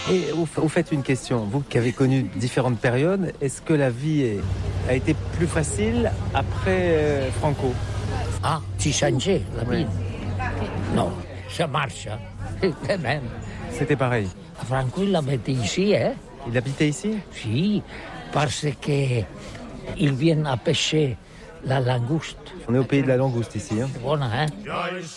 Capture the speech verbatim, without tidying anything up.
Et au, au fait, une question. Vous qui avez connu différentes périodes, est-ce que la vie est, a été plus facile après euh, Franco? Ah, tu changé la vie? Oui. Non, ça marche. Hein. Quand même. C'était pareil. Franco, il habitait ici, hein? Il habitait ici? Si, parce que il vient à pêcher la langouste. On est au pays de la langouste ici. Hein. C'est bon, hein?